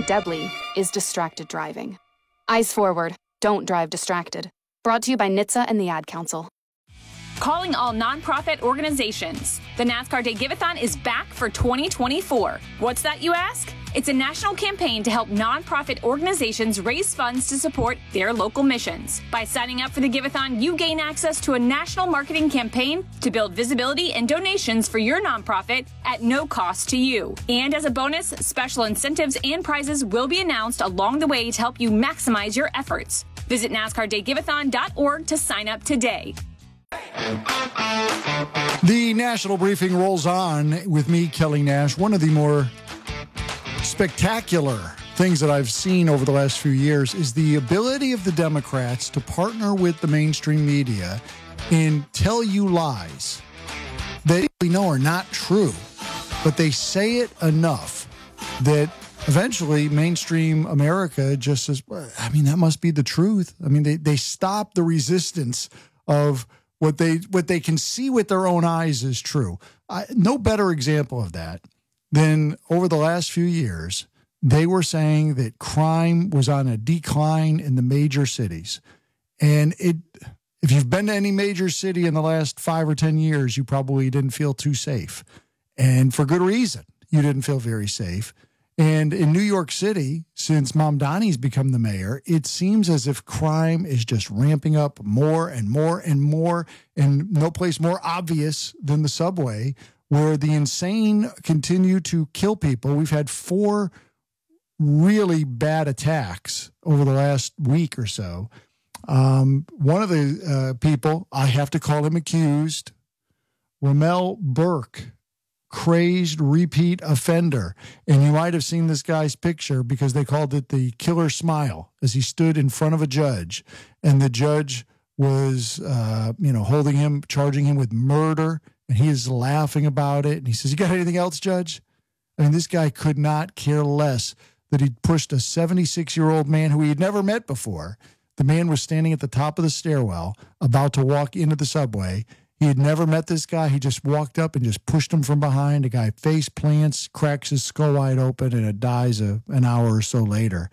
and deadly is distracted driving. Eyes forward. Don't drive distracted. Brought to you by NHTSA and the Ad Council. Calling all nonprofit organizations. The NASCAR Day Give-A-thon is back for 2024. What's that, you ask? It's a national campaign to help nonprofit organizations raise funds to support their local missions. By signing up for the Give-A-thon, you gain access to a national marketing campaign to build visibility and donations for your nonprofit at no cost to you. And as a bonus, special incentives and prizes will be announced along the way to help you maximize your efforts. Visit NASCARDayGiveathon.org to sign up today. The national briefing rolls on with me, Kelly Nash. One of the more spectacular things that I've seen over the last few years is the ability of the Democrats to partner with the mainstream media and tell you lies that we know are not true, but they say it enough that eventually mainstream America just says, well, I mean, that must be the truth. I mean, they stop the resistance of what they can see with their own eyes is true. No better example of that than over the last few years, they were saying that crime was on a decline in the major cities. And if you've been to any major city in the last 5 or 10 years, you probably didn't feel too safe. And for good reason, you didn't feel very safe. And in New York City, since Mamdani's become the mayor, it seems as if crime is just ramping up more and more and more, and no place more obvious than the subway, where the insane continue to kill people. We've had 4 really bad attacks over the last week or so. One of the people, I have to call him accused, Ramel Burke, crazed repeat offender. And you might have seen this guy's picture because they called it the killer smile as he stood in front of a judge. And the judge was, holding him, charging him with murder. And he is laughing about it. And he says, "You got anything else, Judge?" I mean, this guy could not care less that he'd pushed a 76-year-old man who he had never met before. The man was standing at the top of the stairwell about to walk into the subway. He had never met this guy. He just walked up and just pushed him from behind. The guy face plants, cracks his skull wide open, and it dies an hour or so later.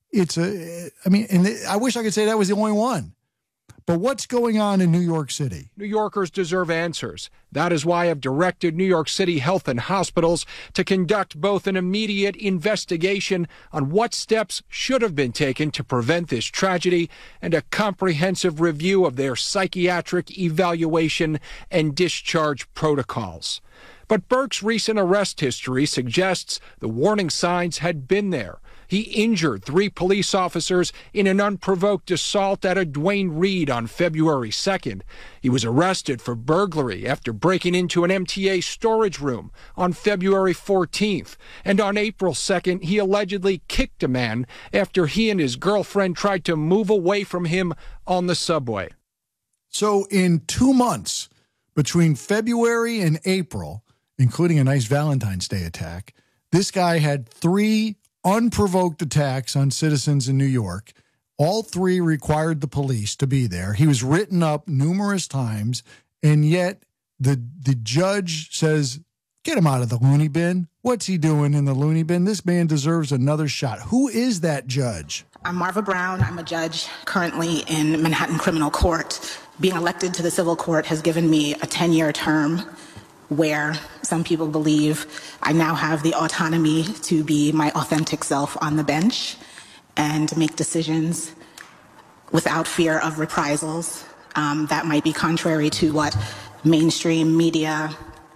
I wish I could say that was the only one. But what's going on in New York City? New Yorkers deserve answers. That is why I've directed New York City Health and Hospitals to conduct both an immediate investigation on what steps should have been taken to prevent this tragedy and a comprehensive review of their psychiatric evaluation and discharge protocols. But Burke's recent arrest history suggests the warning signs had been there. He injured 3 police officers in an unprovoked assault at a Duane Reade on February 2nd. He was arrested for burglary after breaking into an MTA storage room on February 14th. And on April 2nd, he allegedly kicked a man after he and his girlfriend tried to move away from him on the subway. So in 2 months, between February and April, including a nice Valentine's Day attack, this guy had 3 unprovoked attacks on citizens in New York. All 3 required the police to be there. He was written up numerous times, and yet the judge says, get him out of the loony bin. What's he doing in the loony bin? This man deserves another shot. Who is that judge? I'm Marva Brown. I'm a judge currently in Manhattan Criminal Court. Being elected to the civil court has given me a 10-year term where some people believe I now have the autonomy to be my authentic self on the bench and make decisions without fear of reprisals that might be contrary to what mainstream media,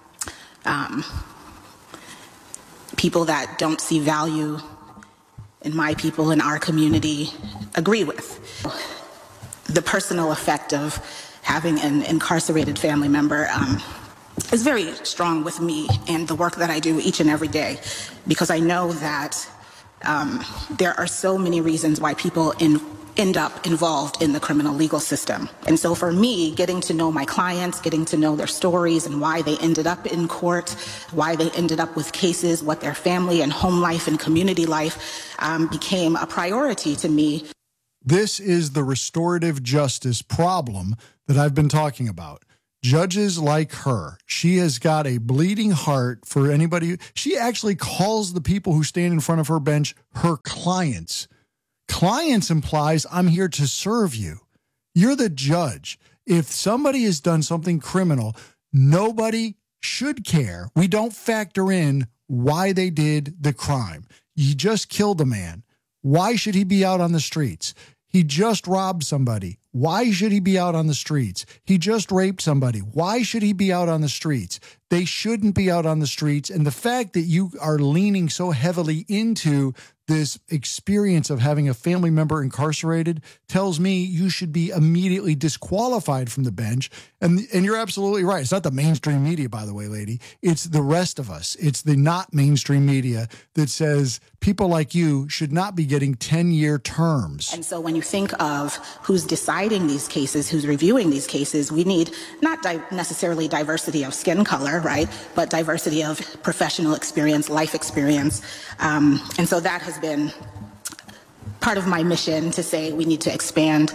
people that don't see value in my people, in our community, agree with. The personal effect of having an incarcerated family member is very strong with me and the work that I do each and every day, because I know that there are so many reasons why people end up involved in the criminal legal system. And so for me, getting to know my clients, getting to know their stories and why they ended up in court, why they ended up with cases, what their family and home life and community life became a priority to me. This is the restorative justice problem that I've been talking about. Judges like her, she has got a bleeding heart for anybody. She actually calls the people who stand in front of her bench her clients. Clients implies I'm here to serve you. You're the judge. If somebody has done something criminal, nobody should care. We don't factor in why they did the crime. You just killed a man. Why should he be out on the streets? He just robbed somebody. Why should he be out on the streets? He just raped somebody. Why should he be out on the streets? They shouldn't be out on the streets. And the fact that you are leaning so heavily into this experience of having a family member incarcerated tells me you should be immediately disqualified from the bench. And you're absolutely right. It's not the mainstream media, by the way, lady. It's the rest of us. It's the not mainstream media that says people like you should not be getting 10-year terms. And so when you think of who's deciding these cases, who's reviewing these cases, we need not necessarily diversity of skin color, right, but diversity of professional experience, life experience. And so that has been part of my mission to say we need to expand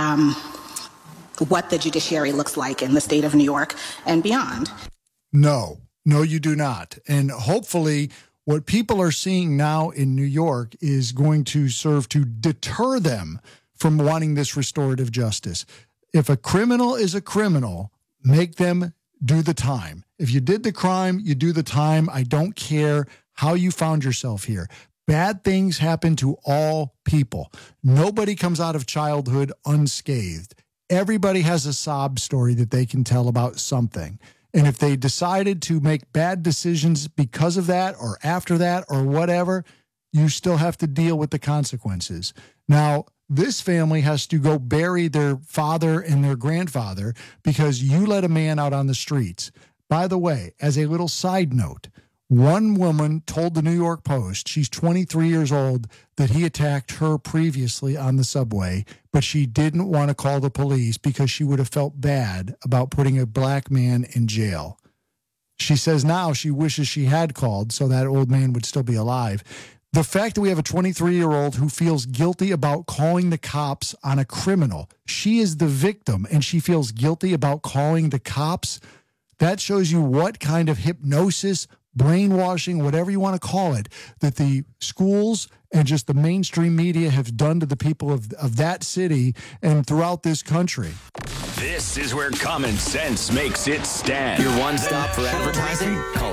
what the judiciary looks like in the state of New York and beyond. No, you do not. And hopefully what people are seeing now in New York is going to serve to deter them from wanting this restorative justice. If a criminal is a criminal, make them do the time. If you did the crime, you do the time. I don't care how you found yourself here. Bad things happen to all people. Nobody comes out of childhood unscathed. Everybody has a sob story that they can tell about something. And if they decided to make bad decisions because of that or after that or whatever, you still have to deal with the consequences. Now, this family has to go bury their father and their grandfather because you let a man out on the streets. By the way, as a little side note, one woman told the New York Post, she's 23 years old, that he attacked her previously on the subway, but she didn't want to call the police because she would have felt bad about putting a black man in jail. She says now she wishes she had called so that old man would still be alive. The fact that we have a 23-year-old who feels guilty about calling the cops on a criminal, she is the victim and she feels guilty about calling the cops, that shows you what kind of hypnosis, brainwashing, whatever you want to call it, that the schools and just the mainstream media have done to the people of that city and throughout this country. This is where common sense makes it stand. Your one stop for advertising? Call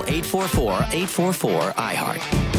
844-844-iHeart.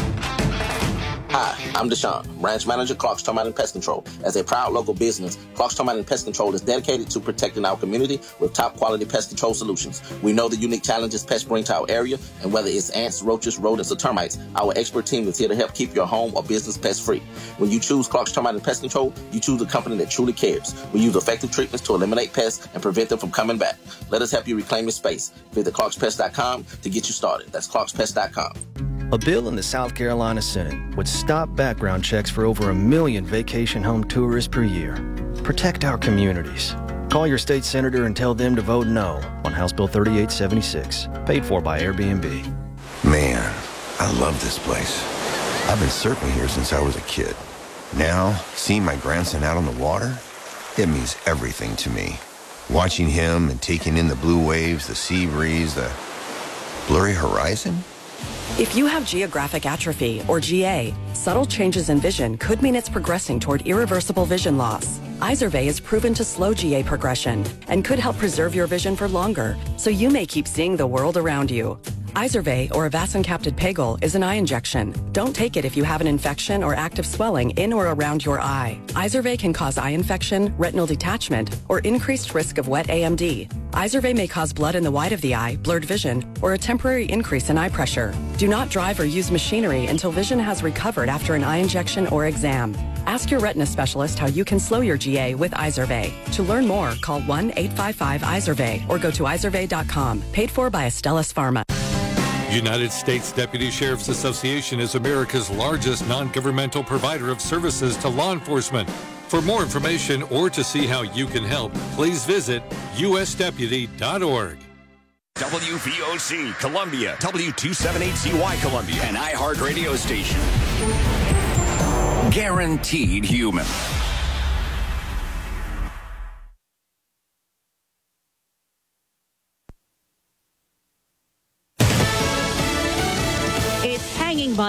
Hi, I'm Deshaun, branch manager, Clark's Termite and Pest Control. As a proud local business, Clark's Termite and Pest Control is dedicated to protecting our community with top quality pest control solutions. We know the unique challenges pests bring to our area, and whether it's ants, roaches, rodents, or termites, our expert team is here to help keep your home or business pest free. When you choose Clark's Termite and Pest Control, you choose a company that truly cares. We use effective treatments to eliminate pests and prevent them from coming back. Let us help you reclaim your space. Visit clarkspest.com to get you started. That's clarkspest.com. A bill in the South Carolina Senate would stop background checks for over 1 million vacation home tourists per year. Protect our communities. Call your state senator and tell them to vote no on House Bill 3876, paid for by Airbnb. Man, I love this place. I've been surfing here since I was a kid. Now, seeing my grandson out on the water, it means everything to me. Watching him and taking in the blue waves, the sea breeze, the blurry horizon. If you have geographic atrophy, or GA, subtle changes in vision could mean it's progressing toward irreversible vision loss. Izervay is proven to slow GA progression and could help preserve your vision for longer, so you may keep seeing the world around you. Izervay, or avacincaptad pegol, is an eye injection. Don't take it if you have an infection or active swelling in or around your eye. Izervay can cause eye infection, retinal detachment, or increased risk of wet AMD. Izervay may cause blood in the white of the eye, blurred vision, or a temporary increase in eye pressure. Do not drive or use machinery until vision has recovered after an eye injection or exam. Ask your retina specialist how you can slow your GA with Izervay. To learn more, call 1-855-IZERVAY or go to izervay.com. Paid for by Astellas Pharma. United States Deputy Sheriff's Association is America's largest non-governmental provider of services to law enforcement. For more information or to see how you can help, please visit usdeputy.org. WVOC Columbia, W278CY Columbia, an iHeart radio station. Guaranteed human. The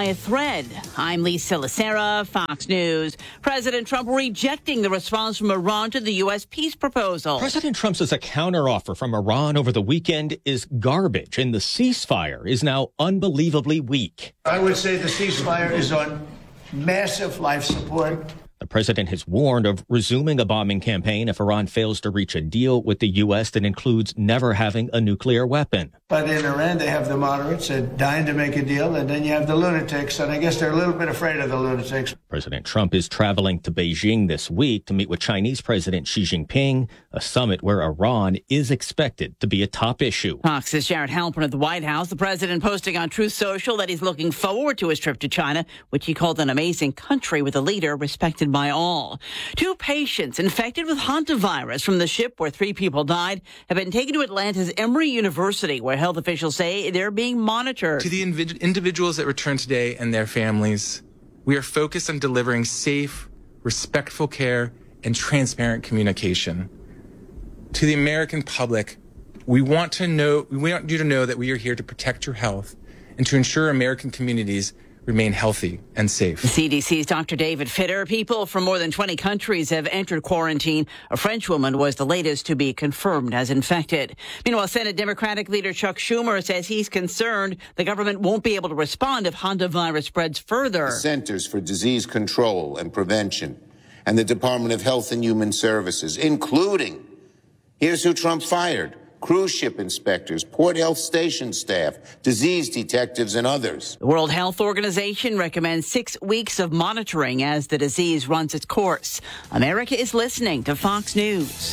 a thread. I'm Lisa Lacera, Fox News. President Trump rejecting the response from Iran to the U.S. peace proposal. President Trump says a counteroffer from Iran over the weekend is garbage, and the ceasefire is now unbelievably weak. I would say the ceasefire is on massive life support. The president has warned of resuming a bombing campaign if Iran fails to reach a deal with the U.S. that includes never having a nuclear weapon. But in Iran, they have the moderates that dying to make a deal, and then you have the lunatics, and I guess they're a little bit afraid of the lunatics. President Trump is traveling to Beijing this week to meet with Chinese President Xi Jinping, a summit where Iran is expected to be a top issue. Fox's Jared Halpern at the White House. The president posting on Truth Social that he's looking forward to his trip to China, which he called an amazing country with a leader respected by all. 2 patients infected with hantavirus from the ship where 3 people died have been taken to Atlanta's Emory University, where health officials say they're being monitored. To the individuals that return today and their families, we are focused on delivering safe, respectful care and transparent communication. To the American public, we want you to know that we are here to protect your health and to ensure American communities remain healthy and safe. The CDC's Dr. David Fitter. People from more than 20 countries have entered quarantine. A French woman was the latest to be confirmed as infected. Meanwhile, Senate Democratic leader Chuck Schumer says he's concerned the government won't be able to respond if hantavirus spreads further. The Centers for Disease Control and Prevention and the Department of Health and Human Services, including, here's who Trump fired: cruise ship inspectors, port health station staff, disease detectives, and others. The World Health Organization recommends 6 weeks of monitoring as the disease runs its course. America is listening to Fox News.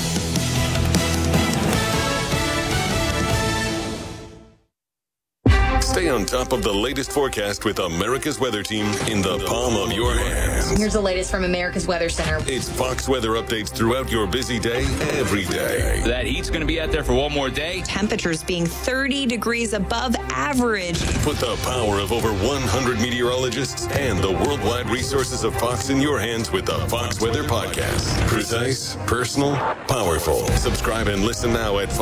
Stay on top of the latest forecast with America's Weather Team in the palm of your hands. Here's the latest from America's Weather Center. It's Fox weather updates throughout your busy day, every day. That heat's going to be out there for one more day. Temperatures being 30 degrees above average. Put the power of over 100 meteorologists and the worldwide resources of Fox in your hands with the Fox Weather Podcast. Precise, personal, powerful. Subscribe and listen now at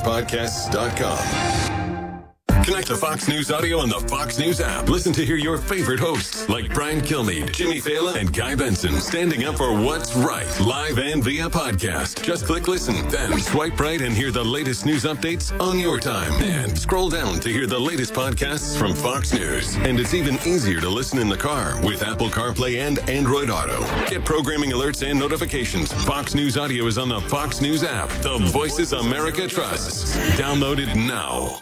foxnewspodcasts.com. Connect to Fox News Audio on the Fox News app. Listen to hear your favorite hosts like Brian Kilmeade, Jimmy Fallon, and Guy Benson standing up for what's right, live and via podcast. Just click listen, then swipe right and hear the latest news updates on your time. And scroll down to hear the latest podcasts from Fox News. And it's even easier to listen in the car with Apple CarPlay and Android Auto. Get programming alerts and notifications. Fox News Audio is on the Fox News app. The voices America trusts. Download it now.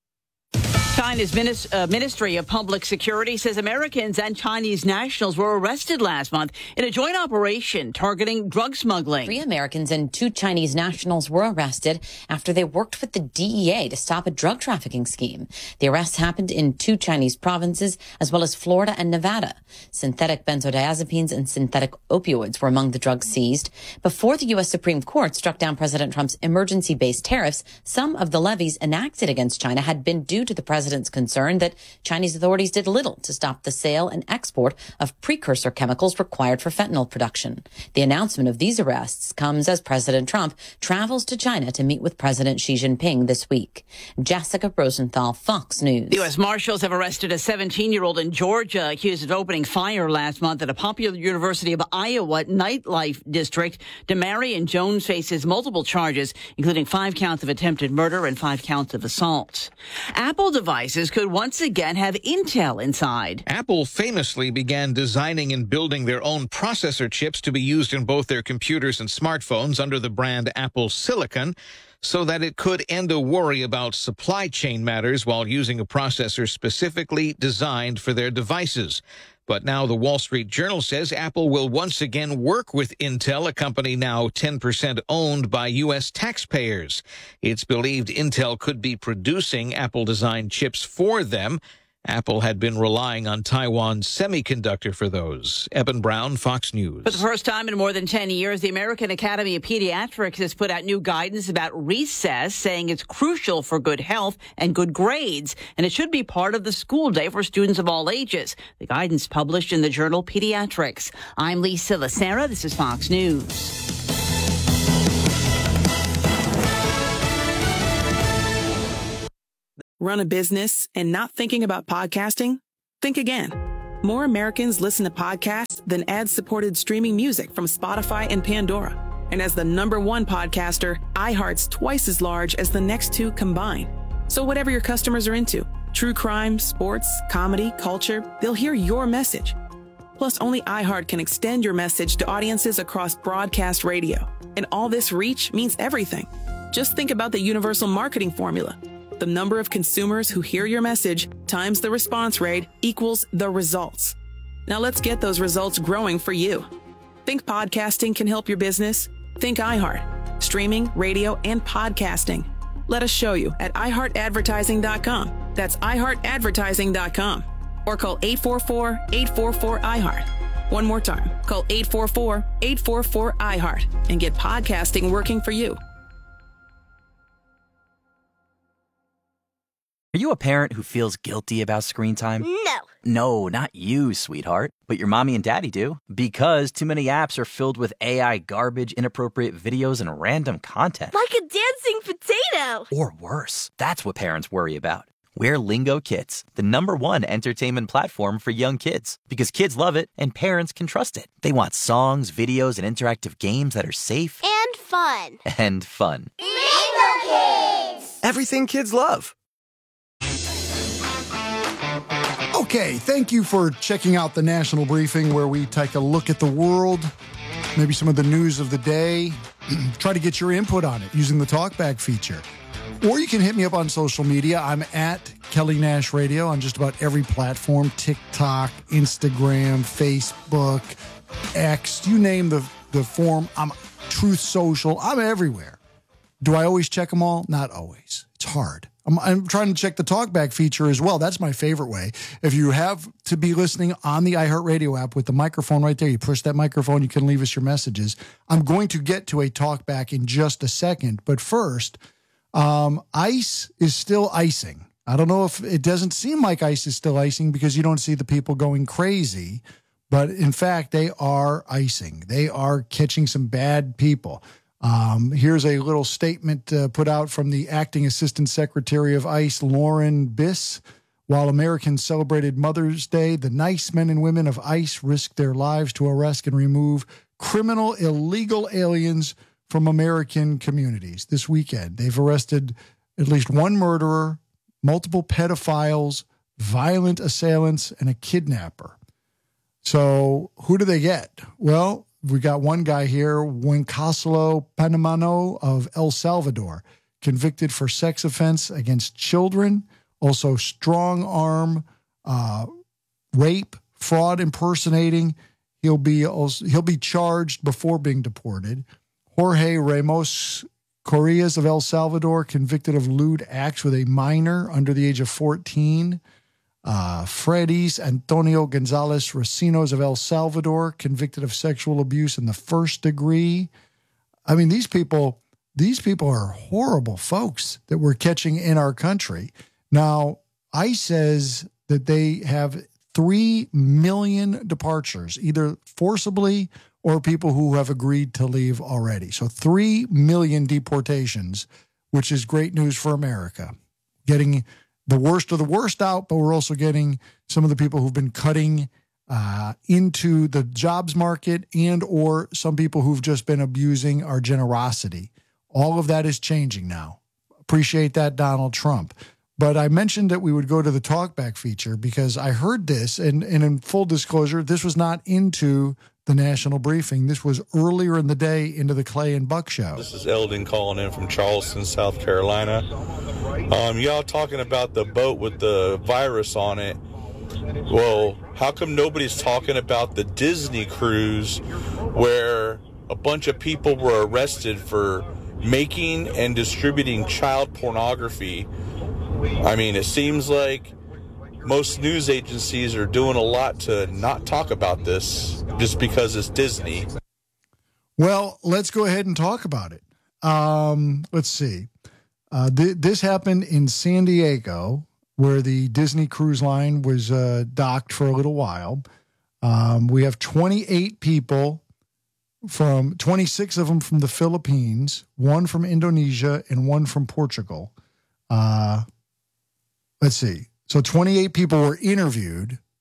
China's Ministry of Public Security says Americans and Chinese nationals were arrested last month in a joint operation targeting drug smuggling. 3 Americans and 2 Chinese nationals were arrested after they worked with the DEA to stop a drug trafficking scheme. The arrests happened in 2 Chinese provinces, as well as Florida and Nevada. Synthetic benzodiazepines and synthetic opioids were among the drugs seized. Before the U.S. Supreme Court struck down President Trump's emergency-based tariffs, some of the levies enacted against China had been due to the president's concern that Chinese authorities did little to stop the sale and export of precursor chemicals required for fentanyl production. The announcement of these arrests comes as President Trump travels to China to meet with President Xi Jinping this week. Jessica Rosenthal, Fox News. The U.S. Marshals have arrested a 17-year-old in Georgia accused of opening fire last month at a popular University of Iowa nightlife district. Demarion Jones faces multiple charges, including 5 counts of attempted murder and 5 counts of assault. Apple devices could once again have Intel inside. Apple famously began designing and building their own processor chips to be used in both their computers and smartphones under the brand Apple Silicon, so that it could end a worry about supply chain matters while using a processor specifically designed for their devices. But now the Wall Street Journal says Apple will once again work with Intel, a company now 10% owned by U.S. taxpayers. It's believed Intel could be producing Apple-designed chips for them. Apple had been relying on Taiwan Semiconductor for those. Eben Brown, Fox News. For the first time in more than 10 years, the American Academy of Pediatrics has put out new guidance about recess, saying it's crucial for good health and good grades, and it should be part of the school day for students of all ages. The guidance published in the journal Pediatrics. I'm Lisa Lacera. This is Fox News. Run a business and not thinking about podcasting? Think again. More Americans listen to podcasts than ad-supported streaming music from Spotify and Pandora. And as the #1 podcaster, iHeart's twice as large as the next two combined. So whatever your customers are into, true crime, sports, comedy, culture, they'll hear your message. Plus, only iHeart can extend your message to audiences across broadcast radio. And all this reach means everything. Just think about the universal marketing formula. The number of consumers who hear your message times the response rate equals the results. Now let's get those results growing for you. Think podcasting can help your business? Think iHeart. Streaming, radio, and podcasting. Let us show you at iHeartAdvertising.com. That's iHeartAdvertising.com. Or call 844-844-iHeart. One more time, call 844-844-iHeart and get podcasting working for you. Are you a parent who feels guilty about screen time? No, not you, sweetheart. But your mommy and daddy do. Because too many apps are filled with AI garbage, inappropriate videos, and random content. Like a dancing potato! Or worse. That's what parents worry about. We're Lingo Kids, the #1 entertainment platform for young kids. Because kids love it and parents can trust it. They want songs, videos, and interactive games that are safe. And fun. And fun. Lingo Kids! Everything kids love. Okay, thank you for checking out the National Briefing, where we take a look at the world, maybe some of the news of the day, try to get your input on it using the TalkBack feature. Or you can hit me up on social media. I'm at Kelly Nash Radio on just about every platform, TikTok, Instagram, Facebook, X, you name the form. I'm Truth Social. I'm everywhere. Do I always check them all? Not always. It's hard. I'm trying to check the TalkBack feature as well. That's my favorite way. If you have to be listening on the iHeartRadio app with the microphone right there, you push that microphone, you can leave us your messages. I'm going to get to a TalkBack in just a second. But first, ICE is still icing. I don't know if it doesn't seem like ICE is still icing because you don't see the people going crazy. But in fact, they are icing. They are catching some bad people. Here's a little statement put out from the Acting Assistant Secretary of ICE, Lauren Biss. While Americans celebrated Mother's Day, the nice men and women of ICE risked their lives to arrest and remove criminal, illegal aliens from American communities. This weekend, they've arrested at least one murderer, multiple pedophiles, violent assailants, and a kidnapper. So who do they get? Well, we got one guy here, Wencaslo Panamano of El Salvador, convicted for sex offense against children, also strong arm, rape, fraud impersonating. He'll be charged before being deported. Jorge Ramos Correas of El Salvador, convicted of lewd acts with a minor under the age of 14. Fredis Antonio Gonzalez Racinos of El Salvador, convicted of sexual abuse in the first degree. I mean, these people are horrible folks that we're catching in our country. Now, ICE says that they have 3 million departures, either forcibly or people who have agreed to leave already. So 3 million deportations, which is great news for America. Getting the worst of the worst out, but we're also getting some of the people who've been cutting into the jobs market and or some people who've just been abusing our generosity. All of that is changing now. Appreciate that, Donald Trump. But I mentioned that we would go to the TalkBack feature because I heard this, and in full disclosure, this was not into the National Briefing. This was earlier in the day into the Clay and Buck Show. This is Eldon calling in from Charleston, South Carolina. Y'all talking about the boat with the virus on it. Well, how come nobody's talking about the Disney cruise where a bunch of people were arrested for making and distributing child pornography? I mean, it seems like most news agencies are doing a lot to not talk about this just because it's Disney. Well, let's go ahead and talk about it. Let's see. This happened in San Diego, where the Disney Cruise Line was docked for a little while. We have 28 people, 26 of them from the Philippines, 1 from Indonesia, and 1 from Portugal. Let's see. So 28 people were interviewed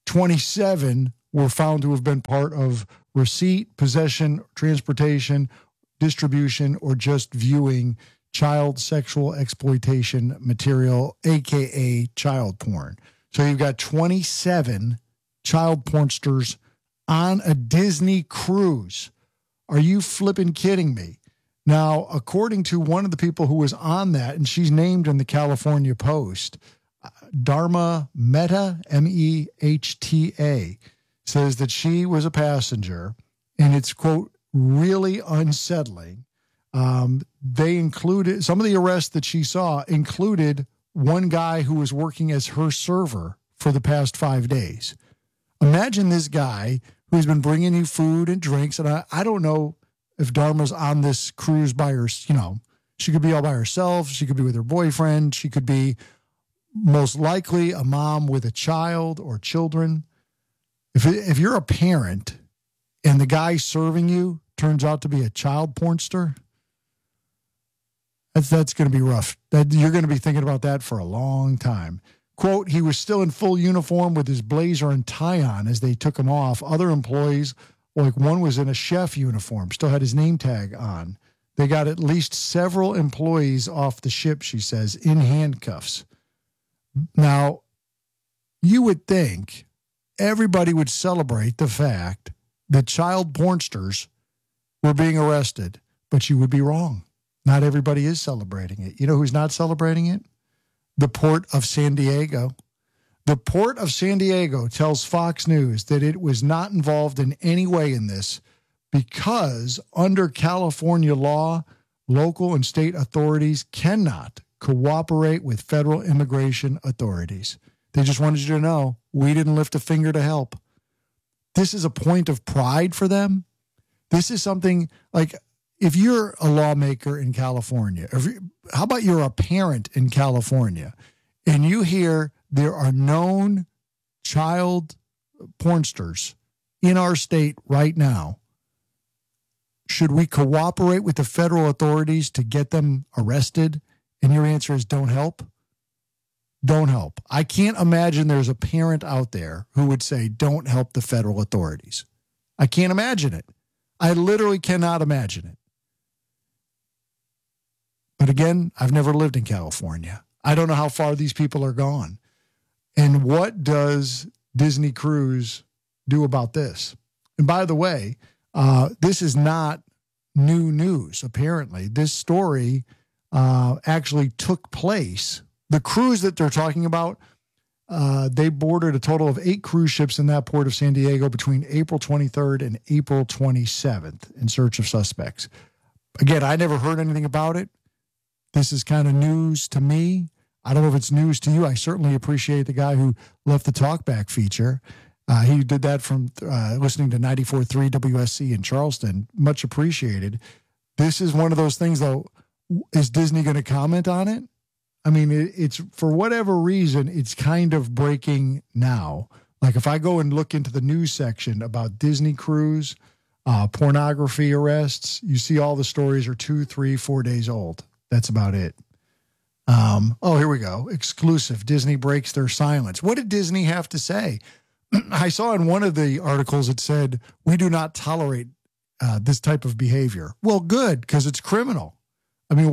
27 were found to have been part of receipt, possession, transportation, distribution, or just viewing child sexual exploitation material, a.k.a. child porn. So you've got 27 child pornsters on a Disney cruise. Are you flipping kidding me? Now, according to one of the people who was on that, and she's named in the California Post, Dharma Mehta, M-E-H-T-A, says that she was a passenger, and it's, quote, really unsettling. They included, some of the arrests that she saw included one guy who was working as her server for the past 5 days. Imagine this guy who's been bringing you food and drinks, and I don't know if Dharma's on this cruise by her, she could be all by herself, she could be with her boyfriend, she could be most likely a mom with a child or children. If you're a parent and the guy serving you turns out to be a child pornster, that's going to be rough. You're going to be thinking about that for a long time. Quote, he was still in full uniform with his blazer and tie on as they took him off. Other employees, like one was in a chef uniform, still had his name tag on. They got at least several employees off the ship, she says, in handcuffs. Now, you would think everybody would celebrate the fact that child pornsters were being arrested, but you would be wrong. Not everybody is celebrating it. You know who's not celebrating it? The Port of San Diego. The Port of San Diego tells Fox News that it was not involved in any way in this because under California law, local and state authorities cannot cooperate with federal immigration authorities. They just wanted you to know we didn't lift a finger to help. This is a point of pride for them. This is something like, if you're a lawmaker in California, how about you're a parent in California and you hear there are known child pornsters in our state right now, should we cooperate with the federal authorities to get them arrested? And your answer is don't help? Don't help. I can't imagine there's a parent out there who would say don't help the federal authorities. I can't imagine it. I literally cannot imagine it. But again, I've never lived in California. I don't know how far these people are gone. And what does Disney Cruise do about this? And by the way, this is not new news, apparently. This story actually took place. The cruise that they're talking about, they boarded a total of 8 cruise ships in that port of San Diego between April 23rd and April 27th in search of suspects. Again, I never heard anything about it. This is kind of news to me. I don't know if it's news to you. I certainly appreciate the guy who left the talkback feature. He did that from listening to 94.3 WSC in Charleston. Much appreciated. This is one of those things, though. Is Disney going to comment on it? I mean, it's for whatever reason, it's kind of breaking now. Like if I go and look into the news section about Disney Cruise, pornography arrests, you see all the stories are 2, 3, 4 days old. That's about it. Here we go. Exclusive. Disney breaks their silence. What did Disney have to say? I saw in one of the articles it said, we do not tolerate this type of behavior. Well, good, because it's criminal. I mean,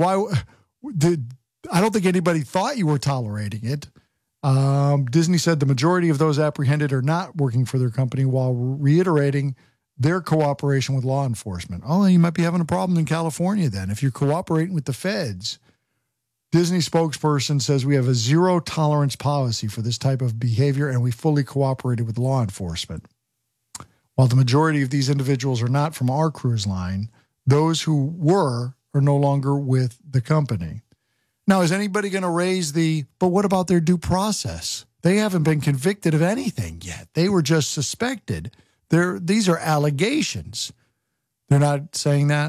I don't think anybody thought you were tolerating it. Disney said the majority of those apprehended are not working for their company while reiterating their cooperation with law enforcement. Oh, you might be having a problem in California then. If you're cooperating with the feds. Disney spokesperson says we have a zero tolerance policy for this type of behavior and we fully cooperated with law enforcement. While the majority of these individuals are not from our cruise line, those who were are no longer with the company. Now, is anybody going to raise but what about their due process? They haven't been convicted of anything yet. They were just suspected. These are allegations. They're not saying that.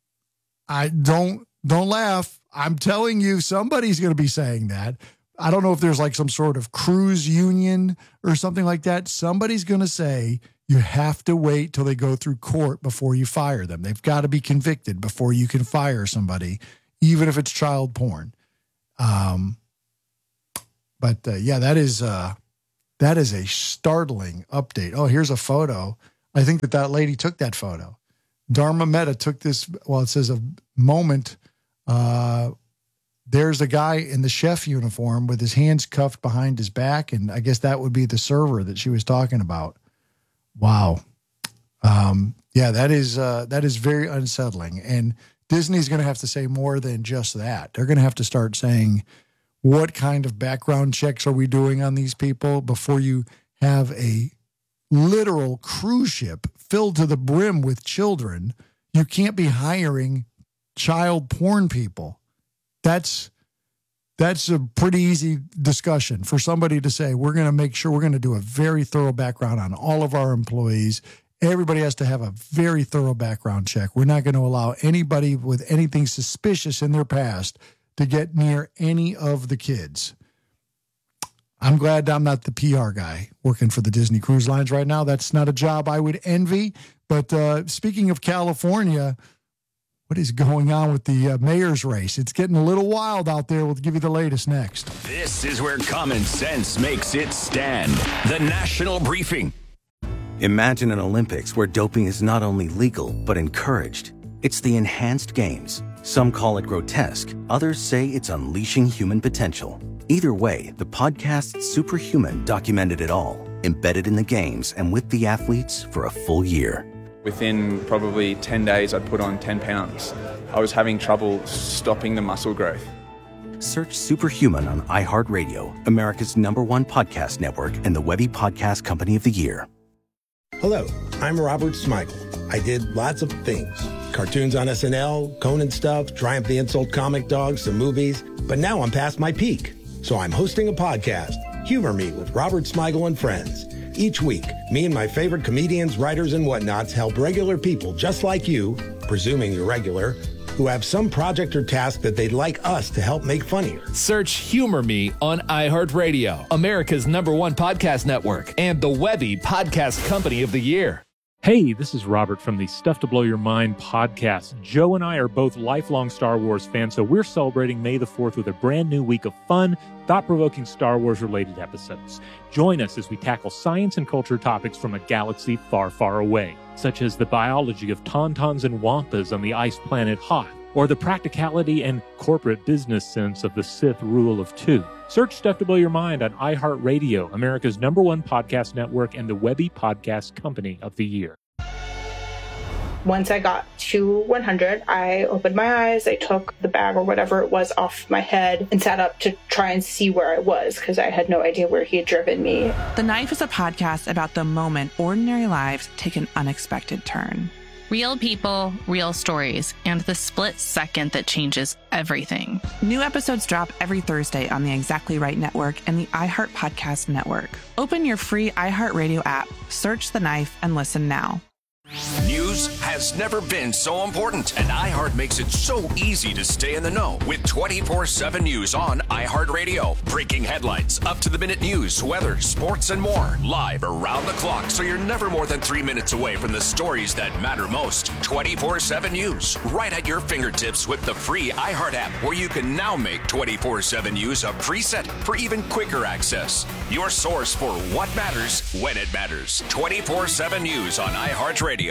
Don't laugh. I'm telling you, somebody's going to be saying that. I don't know if there's like some sort of cruise union or something like that. Somebody's going to say you have to wait till they go through court before you fire them. They've got to be convicted before you can fire somebody, even if it's child porn. That That is a startling update. Oh, here's a photo. I think that lady took that photo. Dharma Mehta took this, it says a moment. There's a guy in the chef uniform with his hands cuffed behind his back, and I guess that would be the server that she was talking about. Wow. That is very unsettling. And Disney's going to have to say more than just that. They're going to have to start saying, what kind of background checks are we doing on these people before you have a literal cruise ship filled to the brim with children? You can't be hiring child porn people. That's a pretty easy discussion for somebody to say, we're going to make sure we're going to do a very thorough background on all of our employees. Everybody has to have a very thorough background check. We're not going to allow anybody with anything suspicious in their past to get near any of the kids. I'm glad I'm not the PR guy working for the Disney Cruise Lines right now. That's not a job I would envy. But speaking of California, what is going on with the mayor's race? It's getting a little wild out there. We'll give you the latest next. This is where common sense makes its stand. The National Briefing. Imagine an Olympics where doping is not only legal, but encouraged. It's the Enhanced Games. Some call it grotesque. Others say it's unleashing human potential. Either way, the podcast Superhuman documented it all, embedded in the games and with the athletes for a full year. Within probably 10 days, I'd put on 10 pounds. I was having trouble stopping the muscle growth. Search Superhuman on iHeartRadio, America's #1 podcast network and the Webby Podcast Company of the Year. Hello, I'm Robert Smigel. I did lots of things. Cartoons on SNL, Conan stuff, Triumph the Insult Comic Dog, some movies. But now I'm past my peak. So I'm hosting a podcast, Humor Me with Robert Smigel and Friends. Each week, me and my favorite comedians, writers, and whatnots help regular people just like you, presuming you're regular, who have some project or task that they'd like us to help make funnier. Search Humor Me on iHeartRadio, America's #1 podcast network, and the Webby Podcast Company of the Year. Hey, this is Robert from the Stuff to Blow Your Mind podcast. Joe and I are both lifelong Star Wars fans, so we're celebrating May the 4th with a brand new week of fun, thought-provoking Star Wars-related episodes. Join us as we tackle science and culture topics from a galaxy far, far away, such as the biology of tauntauns and wampas on the ice planet Hoth, or the practicality and corporate business sense of the Sith rule of 2. Search Stuff to Blow Your Mind on iHeartRadio, America's #1 podcast network, and the Webby Podcast Company of the Year. Once I got to 100, I opened my eyes, I took the bag or whatever it was off my head and sat up to try and see where I was because I had no idea where he had driven me. The Knife is a podcast about the moment ordinary lives take an unexpected turn. Real people, real stories, and the split second that changes everything. New episodes drop every Thursday on the Exactly Right Network and the iHeart Podcast Network. Open your free iHeartRadio app, search The Knife, and listen now. News has never been so important, and iHeart makes it so easy to stay in the know with 24/7 news on iHeartRadio. Breaking headlines, up-to-the-minute news, weather, sports, and more. Live around the clock, so you're never more than 3 minutes away from the stories that matter most. 24/7 news, right at your fingertips with the free iHeart app, where you can now make 24/7 news a preset for even quicker access. Your source for what matters when it matters. 24/7 news on iHeartRadio.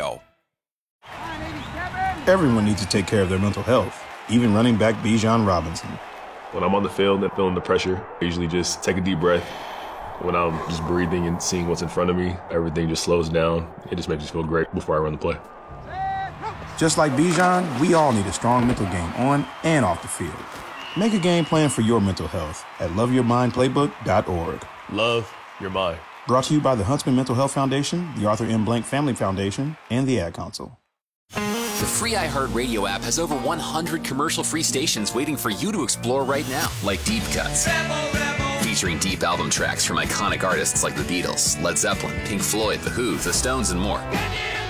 Everyone needs to take care of their mental health, even running back Bijan Robinson. When I'm on the field and feeling the pressure, I usually just take a deep breath. When I'm just breathing and seeing what's in front of me, everything just slows down. It just makes me feel great before I run the play. Just like Bijan, we all need a strong mental game on and off the field. Make a game plan for your mental health at loveyourmindplaybook.org. Love your mind. Brought to you by the Huntsman Mental Health Foundation, the Arthur M. Blank Family Foundation, and the Ad Council. The free iHeartRadio app has over 100 commercial-free stations waiting for you to explore right now, like Deep Cuts, featuring deep album tracks from iconic artists like the Beatles, Led Zeppelin, Pink Floyd, The Who, The Stones, and more.